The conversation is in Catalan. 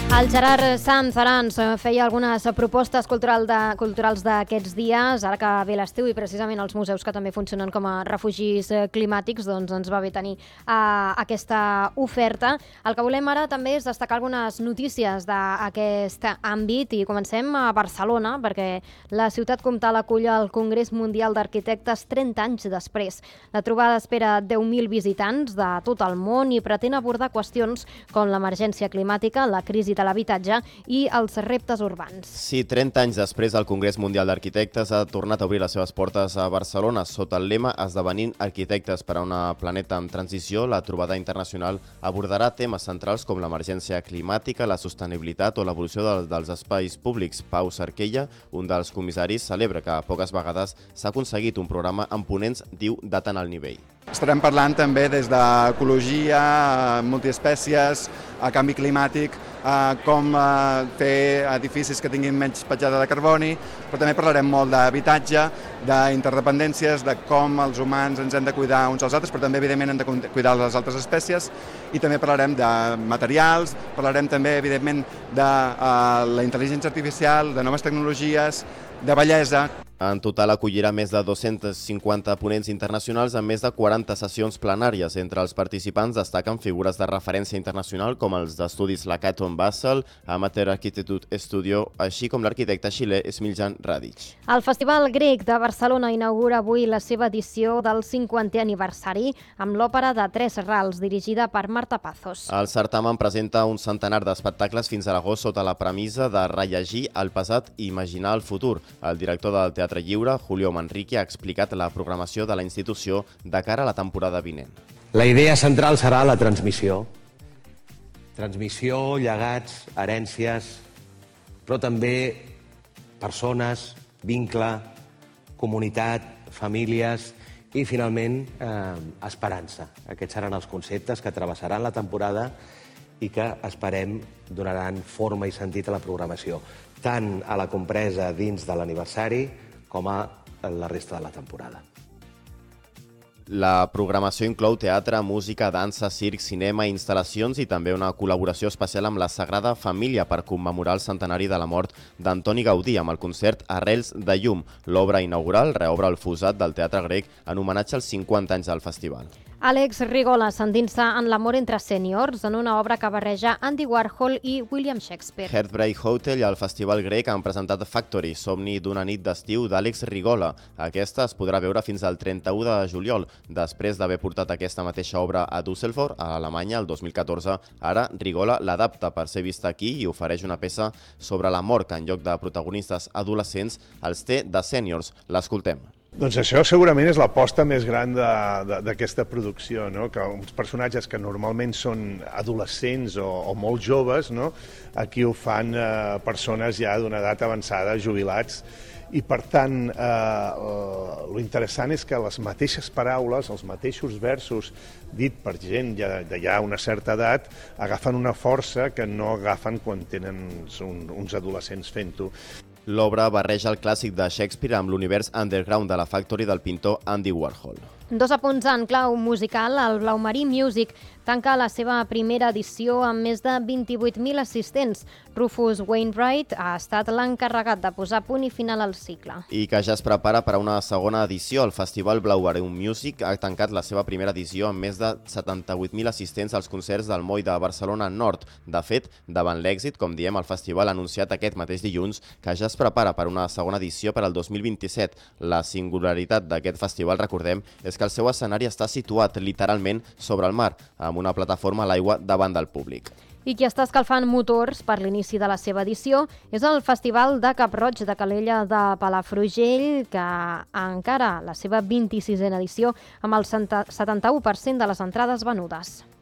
El Gerard Sanz Arans feia algunes propostes culturals d'aquests dies, ara que ve l'estiu i precisament els museus que també funcionen com a refugis climàtics, doncs ens va bé tenir aquesta oferta. El que volem ara també és destacar algunes notícies d'aquest àmbit i comencem a Barcelona, perquè la ciutat comtal acull el Congrés Mundial d'Arquitectes 30 anys després. La trobada espera 10.000 visitants de tot el món i pretén abordar qüestions com l'emergència climàtica, la crisi de l'habitatge i els reptes urbans. Sí, 30 anys després, el Congrés Mundial d'Arquitectes ha tornat a obrir les seves portes a Barcelona sota el lema Esdevenint arquitectes per a una planeta en transició. La trobada internacional abordarà temes centrals com l'emergència climàtica, la sostenibilitat o l'evolució dels espais públics. Pau Sarquella, un dels comissaris, celebra que poques vegades s'ha aconseguit un programa amb ponents, diu, de tant alt nivell. Estarem parlant també des d'ecologia, multiespècies, canvi climàtic, com fer edificis que tinguin menys petjada de carboni, però també parlarem molt d'habitatge, d'interdependències, de com els humans ens hem de cuidar uns als altres, però també, evidentment, hem de cuidar les altres espècies, i també parlarem de materials, parlarem també, evidentment, de la intel·ligència artificial, de noves tecnologies, de bellesa. En total acollirà més de 250 ponents internacionals amb més de 40 sessions plenàries. Entre els participants destaquen figures de referència internacional com els d'estudis Lacaton Basel, Amateur Architecture Studio, així com l'arquitecte xilè Smiljan Radic. El Festival Grec de Barcelona inaugura avui la seva edició del 50è aniversari amb l'òpera de Tres Rals, dirigida per Marta Pazos. El certamen presenta un centenar d'espectacles fins a l'agost sota la premissa de rellegir el passat i imaginar el futur. El director del Teatre Lliure, Julio Manrique, ha explicat la programació de la institució de cara a la temporada vinent. La idea central serà la transmissió. Transmissió, llegats, herències, però també persones, vincle, comunitat, famílies i, finalment, esperança. Aquests seran els conceptes que travessaran la temporada i que, esperem, donaran forma i sentit a la programació, tant a la compresa dins de l'aniversari com a la resta de la temporada. La programació inclou teatre, música, dansa, circ, cinema, instal·lacions i també una col·laboració especial amb la Sagrada Família per commemorar el centenari de la mort d'Antoni Gaudí amb el concert Arrels de Llum. L'obra inaugural reobre el fossat del teatre grec en homenatge als 50 anys del festival. Àlex Rigola s'endinsa en l'amor entre sèniors en una obra que barreja Andy Warhol i William Shakespeare. Heartbreak Hotel i el Festival Grec han presentat Factory, somni d'una nit d'estiu d'Àlex Rigola. Aquesta es podrà veure fins al 31 de juliol. Després d'haver portat aquesta mateixa obra a Düsseldorf, a Alemanya, el 2014, ara Rigola l'adapta per ser vista aquí i ofereix una peça sobre l'amor que en lloc de protagonistes adolescents els té de sèniors. L'escoltem. Doncs això segurament és l'aposta més gran d'aquesta producció, no? Que uns personatges que normalment són adolescents o molt joves, no? Aquí ho fan persones ja d'una edat avançada, jubilats, i per tant lo interessant és que les mateixes paraules, els mateixos versos dit per gent de ja una certa edat agafen una força que no agafen quan tenen uns adolescents fent-ho. L'obra barreja el clàssic de Shakespeare amb l'univers underground de la Factory del pintor Andy Warhol. Dos apunts en clau musical. El Blaumarí Music tanca la seva primera edició amb més de 28.000 assistents. Rufus Wainwright ha estat l'encarregat de posar punt i final al cicle. I que ja es prepara per a una segona edició. El Festival Blaumarí Music ha tancat la seva primera edició amb més de 78.000 assistents als concerts del Moll de Barcelona Nord. De fet, davant l'èxit, com diem, el festival ha anunciat aquest mateix dilluns que ja es prepara per una segona edició per al 2027. La singularitat d'aquest festival, recordem, és que el seu escenari està situat literalment sobre el mar, amb una plataforma a l'aigua davant del públic. I qui està escalfant motors per l'inici de la seva edició és el Festival de Cap-roig de Calella de Palafrugell, que encara la seva 26a edició amb el 71% de les entrades venudes.